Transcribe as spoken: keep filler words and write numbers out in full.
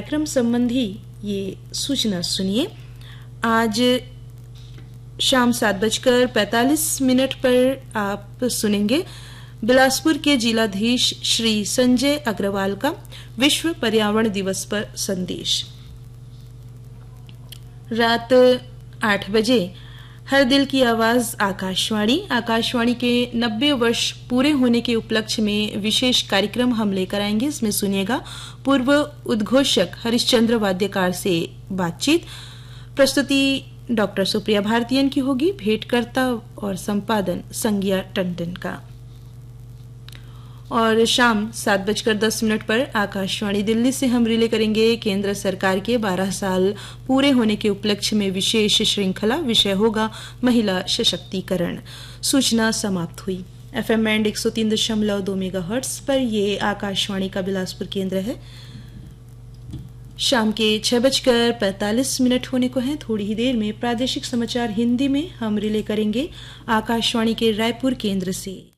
कार्यक्रम संबंधी ये सूचना सुनिए। आज शाम सात बजकर पैंतालीस मिनट पर आप सुनेंगे बिलासपुर के जिलाधीश श्री संजय अग्रवाल का विश्व पर्यावरण दिवस पर संदेश। रात आठ बजे हर दिल की आवाज आकाशवाणी आकाशवाणी के नब्बे वर्ष पूरे होने के उपलक्ष्य में विशेष कार्यक्रम हम लेकर आएंगे। इसमें सुनिएगा पूर्व उद्घोषक हरिश्चंद्र वाद्यकार से बातचीत। प्रस्तुति डॉक्टर सुप्रिया भारतीयन की होगी। भेंटकर्ता और संपादन संज्ञा टंडन का। और शाम सात बजकर दस मिनट पर आकाशवाणी दिल्ली से हम रिले करेंगे केंद्र सरकार के बारह साल पूरे होने के उपलक्ष्य में विशेष श्रृंखला। विषय होगा महिला सशक्तिकरण। सूचना समाप्त हुई। एफएम बैंड एक सौ तीन दशमलव दो मेगाहर्ट्ज पर ये आकाशवाणी का बिलासपुर केंद्र है। शाम के छह बजकर पैंतालीस मिनट होने को हैं। थोड़ी ही देर में प्रादेशिक समाचार हिंदी में हम रिले करेंगे आकाशवाणी के रायपुर केंद्र से।